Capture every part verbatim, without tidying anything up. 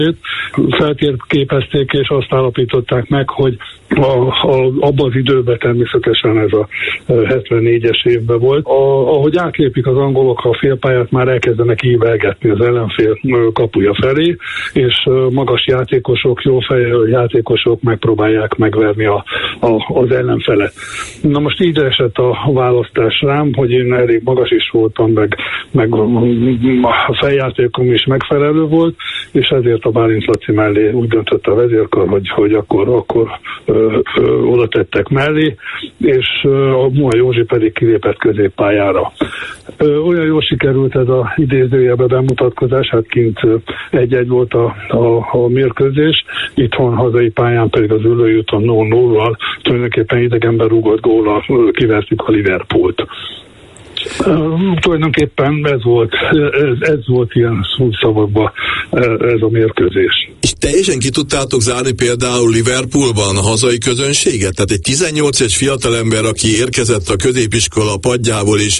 feltérképezték, és azt állapították meg, hogy a, a, abban az időben természetesen ez a hetvennégyes évben volt. A, ahogy átlépik az angolok a félpályát, már elkezdenek ívelgetni az ellenfél kapuja felé, és magas játékosok, jó fejlő játékosok megpróbálják megverni a, a, az ellenfelet. Na most így esett a választás rám, hogy én elég magas is voltam, meg, meg a feljátékom is megfelelő volt, és ezért a Bálint Laci mellé úgy döntött a vezérkar, hogy, hogy akkor, akkor ö, ö, oda tettek mellé, és ö, a Moha Józsi pedig kilépett középpályára. Ö, olyan jól sikerült ez az idézőjelbe bemutatkozás, hát kint egy-egy volt a, a, a mérkőzés, itthon hazai pályán pedig az Üllőúton nulla nullal tulajdonképpen idegenben rúgott góllal kivertük a Liverpoolt. Uh, tulajdonképpen ez volt, ez, ez volt ilyen szavakban ez a mérkőzés. És teljesen ki tudtátok zárni például Liverpoolban a hazai közönséget? Tehát egy tizennyolc éves fiatalember, aki érkezett a középiskola padjából is,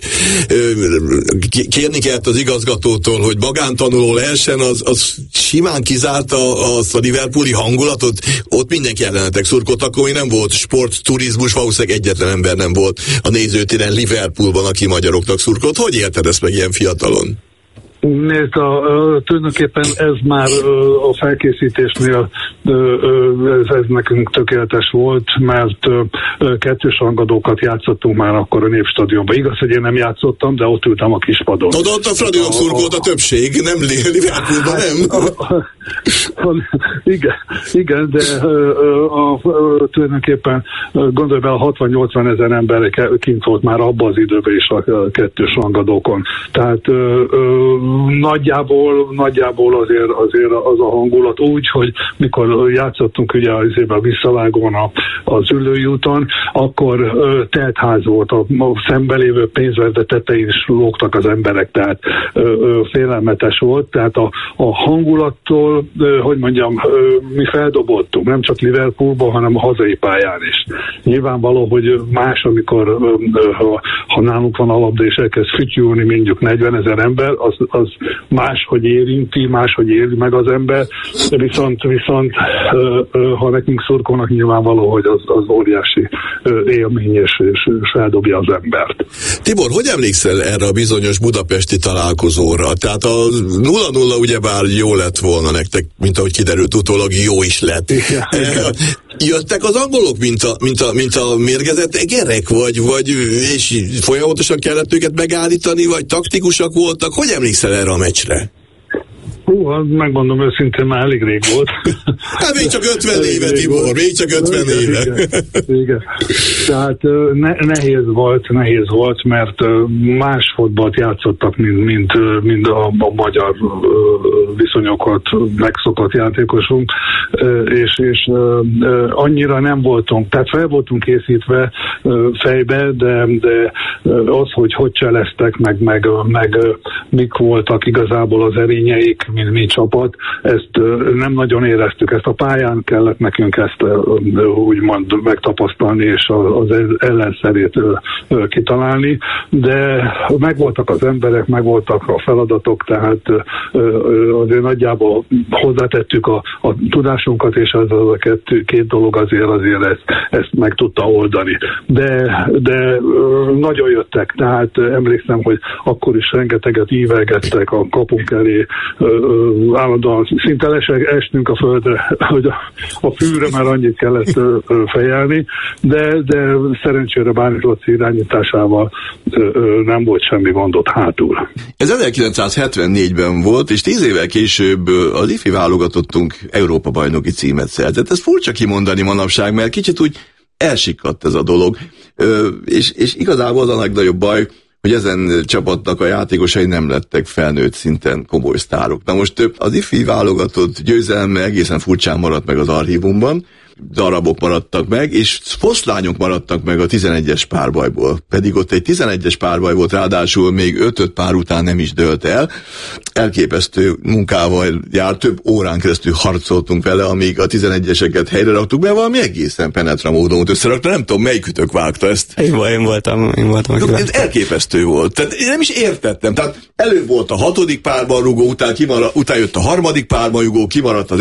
kérni kellett az igazgatótól, hogy magántanuló lehessen, az, az simán kizárta azt a liverpooli hangulatot? Ott mindenki ellenetek szurkolt, akkor még nem volt sportturizmus, valószínűleg egyetlen ember nem volt a nézőtéren Liverpoolban, aki magyaroknak szurkolt. Hogy élted ezt meg ilyen fiatalon? Nézd, a, a, tulajdonképpen ez már a felkészítésnél ez, ez nekünk tökéletes volt, mert kettős rangadókat játszottunk már akkor a Népstadionban. Igaz, hogy én nem játszottam, de ott ültem a kispadon. Oda ott a Fradinak szurkolt a többség, nem Liverpoolban, nem? A, a, a, igen, igen, de a, a, tulajdonképpen gondolj be, a hatvan-nyolcvan ezer ember kint volt már abban az időben is a kettős rangadókon. Tehát Nagyjából, nagyjából azért, azért az a hangulat úgy, hogy mikor játszottunk ugye az évben a visszavágón az Üllőúton, akkor teltház volt, a, a szembelévő pénzverde tetején is lógtak az emberek, tehát ö, ö, félelmetes volt, tehát a, a hangulattól, ö, hogy mondjam, ö, mi feldobottunk, nem csak Liverpoolban, hanem a hazai pályán is. Nyilvánvaló, hogy más, amikor ö, ö, ha, ha nálunk van a labda és elkezd fütyülni mondjuk negyvenezer ember, az, az máshogy érinti, máshogy éri meg az ember, viszont, viszont ha nekünk szurkolnak, nyilvánvaló, hogy az, az óriási élmény, és, és feldobja az embert. Tibor, hogy emlékszel erre a bizonyos budapesti találkozóra? Tehát a nulla nulla ugyebár jó lett volna nektek, mint ahogy kiderült utólag, jó is lett. Igen, igen. Jöttek az angolok, mint a, mint a, mint a mérgezett egerek, vagy, vagy és folyamatosan kellett őket megállítani, vagy taktikusak voltak? Hogy emlékszel erre a meccsre? Hú, megmondom őszintén, már elég rég volt. Hát még csak ötven éve, Tibor, még csak ötven éve. Igen, igen. Tehát ne, nehéz volt, nehéz volt, mert más fotbalt játszottak, mint, mint, mint a, a magyar viszonyokat megszokott játékosunk, és, és annyira nem voltunk, tehát fel voltunk készítve fejbe, de, de az, hogy hogy cseleztek, meg, meg, meg mik voltak igazából az erényeik, mint mi csapat, ezt nem nagyon éreztük. Ezt a pályán kellett nekünk ezt úgymond megtapasztalni, és az ellenszerét kitalálni, de megvoltak az emberek, megvoltak a feladatok, tehát azért nagyjából hozzátettük a, a tudásunkat, és az a kettő, két dolog azért azért ezt, ezt meg tudta oldani. De, de nagyon jöttek, tehát emlékszem, hogy akkor is rengeteget ívelgettek a kapunk elé, állandóan szinte esnünk a földre, hogy a, a fűre már annyit kellett ö, ö, fejelni, de, de szerencsére Bálint Laci irányításával ö, ö, nem volt semmi gondot hátul. Ez ezerkilencszázhetvennégyben volt, és tíz évvel később az ifi válogatottunk Európa-bajnoki címet szerzett. Ez furcsa kimondani manapság, mert kicsit úgy elsikadt ez a dolog, ö, és, és igazából az a legnagyobb baj, hogy ezen csapatnak a játékosai nem lettek felnőtt szinten komoly sztárok. Na most az ifi válogatott győzelme egészen furcsán maradt meg az archívumban. darabok maradtak meg, és foszlányok maradtak meg a tizenegyes párbajból. Pedig ott egy tizenegyes párbaj volt, ráadásul még öt-öt pár után nem is dőlt el. Elképesztő munkával jár, több órán keresztül harcoltunk vele, amíg a tizenegyeseket helyre raktuk be, valami egészen penetra módon összerakta. Nem tudom, melyikütök vágta ezt. Én, én voltam, én voltam. Ez elképesztő volt. Tehát én nem is értettem. Tehát előbb volt a hatodik párban rugó, után, kimaradt, után jött a harmadik párban rugó, kimaradt az